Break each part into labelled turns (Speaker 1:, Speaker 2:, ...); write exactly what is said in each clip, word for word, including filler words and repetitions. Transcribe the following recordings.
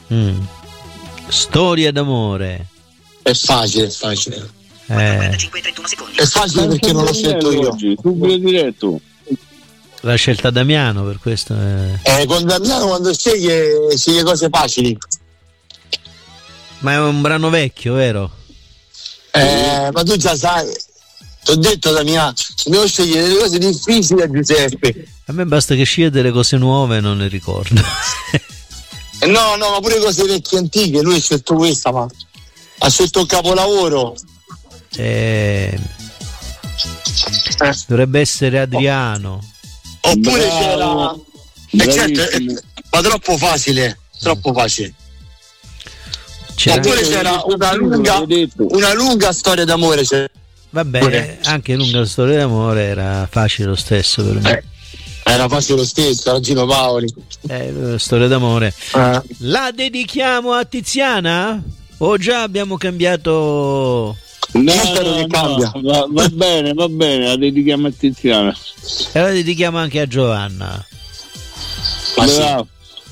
Speaker 1: Mm. Storia d'amore.
Speaker 2: È facile, è facile.
Speaker 1: Eh.
Speaker 2: È facile perché non l'ho scelto io.
Speaker 3: Subito diretto.
Speaker 1: L'ha scelta Damiano, per questo. È...
Speaker 2: Eh, con Damiano quando sceglie, sceglie cose facili.
Speaker 1: Ma è un brano vecchio, vero?
Speaker 2: Eh, ma tu già sai, ti ho detto Damiano, devo scegliere le cose difficili a Giuseppe.
Speaker 1: A me basta che scegliete delle cose nuove e non le ricordo.
Speaker 2: Eh, no, no, ma pure cose vecchie antiche, lui ha scelto questa, ma ha scelto un capolavoro.
Speaker 1: Eh... Dovrebbe essere Adriano.
Speaker 2: Oppure
Speaker 3: Bravo.
Speaker 2: c'era. Eh, certo, eh, ma troppo facile, troppo facile.
Speaker 1: C'era...
Speaker 2: Oppure c'era una lunga, una lunga storia d'amore. Cioè.
Speaker 1: Vabbè, anche lunga storia d'amore era facile lo stesso per me.
Speaker 2: Eh, era facile lo stesso, era Gino Paoli.
Speaker 1: Eh, storia d'amore.
Speaker 2: Eh.
Speaker 1: La dedichiamo a Tiziana? O già abbiamo cambiato?
Speaker 3: No,
Speaker 2: spero
Speaker 3: no,
Speaker 2: che
Speaker 3: no,
Speaker 2: cambia.
Speaker 3: va, va bene, va bene, la dedichiamo a Tiziana.
Speaker 1: E la dedichiamo anche a Giovanna.
Speaker 2: Ma sì.
Speaker 3: Bravo.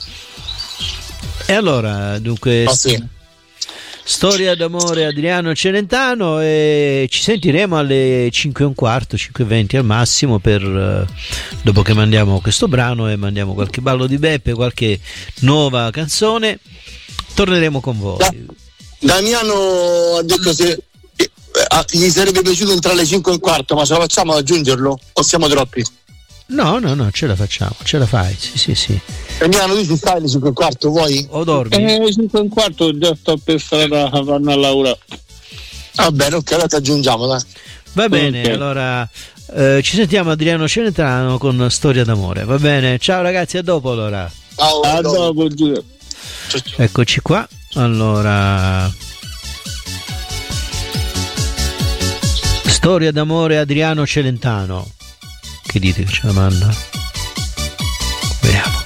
Speaker 1: E allora, dunque,
Speaker 2: Ma sì.
Speaker 1: storia d'amore Adriano Celentano, e ci sentiremo alle cinque e un quarto, cinque e venti al massimo, per eh, dopo che mandiamo questo brano e mandiamo qualche ballo di Beppe, qualche nuova canzone, torneremo con voi.
Speaker 2: Da- Damiano ha detto se eh, ah, gli sarebbe piaciuto entrare alle cinque e un quarto, ma ce la facciamo ad aggiungerlo? O siamo troppi?
Speaker 1: No, no, no, ce la facciamo, ce la fai, sì, sì, sì.
Speaker 2: Damiano, tu ci stai alle cinque e un quarto, vuoi?
Speaker 1: O dormi?
Speaker 3: Eh, cinque e un quarto già sto per strada, vanno a lavorare.
Speaker 2: Va bene, ok, allora ti aggiungiamo, dai.
Speaker 1: Va bene,
Speaker 3: Ok.
Speaker 1: allora eh, ci sentiamo Adriano Celentano con Storia d'amore, va bene? Ciao ragazzi, a dopo allora.
Speaker 2: Ciao,
Speaker 3: A
Speaker 2: dopo.
Speaker 3: dopo, Giuseppe.
Speaker 2: Ciao, ciao.
Speaker 1: Eccoci qua, allora Storia d'amore Adriano Celentano. Che dite che ce la manda? Vediamo.